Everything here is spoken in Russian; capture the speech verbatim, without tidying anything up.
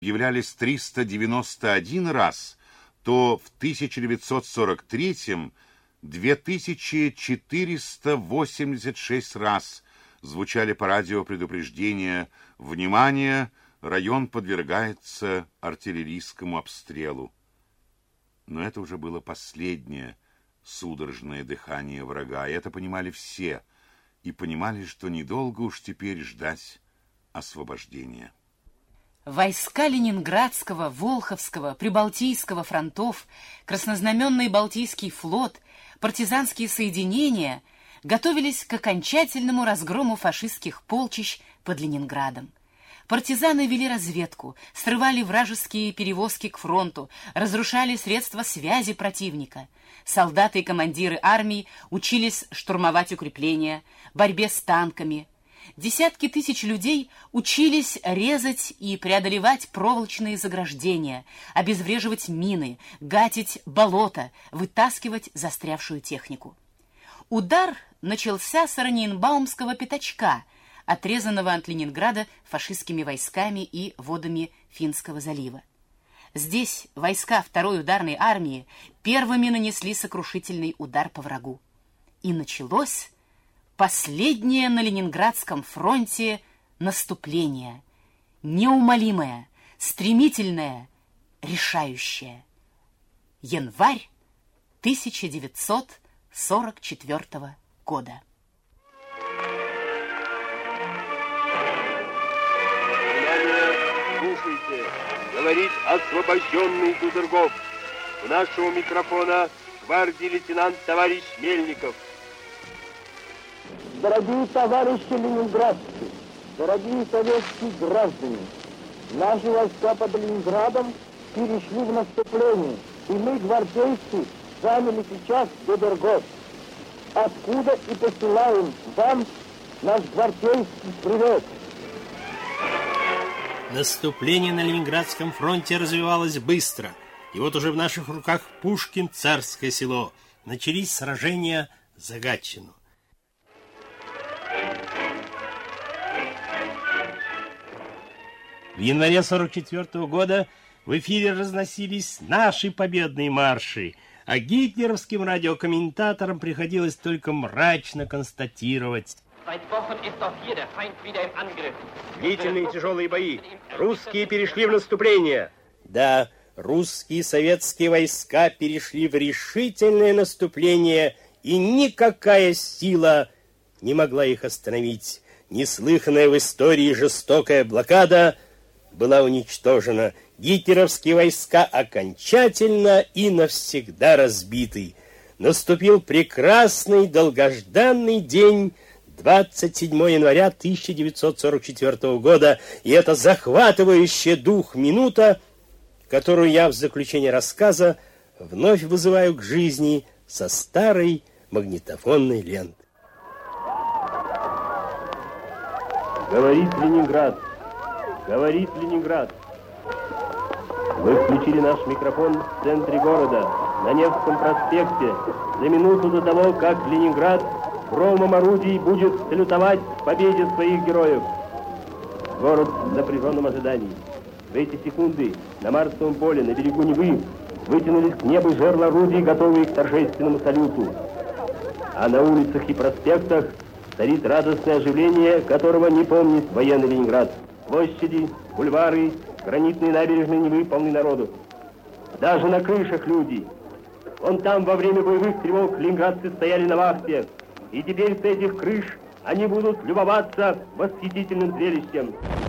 являлись триста девяносто один раз, то в тысяча девятьсот сорок третьем две тысячи четыреста восемьдесят шесть раз звучали по радио предупреждения: «Внимание! Район подвергается артиллерийскому обстрелу». Но это уже было последнее судорожное дыхание врага, и это понимали все, и понимали, что недолго уж теперь ждать освобождения. Войска Ленинградского, Волховского, Прибалтийского фронтов, Краснознаменный Балтийский флот, партизанские соединения готовились к окончательному разгрому фашистских полчищ под Ленинградом. Партизаны вели разведку, срывали вражеские перевозки к фронту, разрушали средства связи противника. Солдаты и командиры армий учились штурмовать укрепления, борьбе с танками. Десятки тысяч людей учились резать и преодолевать проволочные заграждения, обезвреживать мины, гатить болота, вытаскивать застрявшую технику. Удар начался с Ораниенбаумского пятачка, отрезанного от Ленинграда фашистскими войсками и водами Финского залива. Здесь войска второй ударной армии первыми нанесли сокрушительный удар по врагу. И началось последнее на Ленинградском фронте наступление. Неумолимое, стремительное, решающее. Январь тысяча девятьсот сорок четвёртого года. Слушайте, говорит освобожденный Дудергов. У нашего микрофона гвардии лейтенант товарищ Мельников. Дорогие товарищи ленинградцы, дорогие советские граждане, наши войска под Ленинградом перешли в наступление, и мы, гвардейцы, заняли сейчас Дудергов. Откуда и посылаем вам наш гвардейский привет. Наступление на Ленинградском фронте развивалось быстро. И вот уже в наших руках Пушкин, Царское Село. Начались сражения за Гатчину. В январе сорок четвёртого года в эфире разносились наши победные марши, а гитлеровским радиокомментаторам приходилось только мрачно констатировать: Длительные тяжелые бои. Русские перешли в наступление. Да, русские советские войска перешли в решительное наступление, и никакая сила не могла их остановить. Неслыханная в истории жестокая блокада была уничтожена. Гитлеровские войска окончательно и навсегда разбиты. Наступил прекрасный долгожданный день двадцать седьмого января тысяча девятьсот сорок четвёртого года, и это захватывающая дух минута, которую я в заключение рассказа вновь вызываю к жизни со старой магнитофонной ленты. Говорит Ленинград. Говорит Ленинград. Мы включили наш микрофон в центре города, на Невском проспекте, за минуту до того, как Ленинград громом орудий будет салютовать победе своих героев. Город в напряженном ожидании. В эти секунды на Марсовом поле, на берегу Невы, вытянулись к небу жерла орудий, готовые к торжественному салюту. А на улицах и проспектах царит радостное оживление, которого не помнит военный Ленинград. Площади, бульвары, гранитные набережные Невы полны народу. Даже на крышах люди. Вон там во время боевых тревог ленинградцы стояли на вахте. И теперь с этих крыш они будут любоваться восхитительным зрелищем.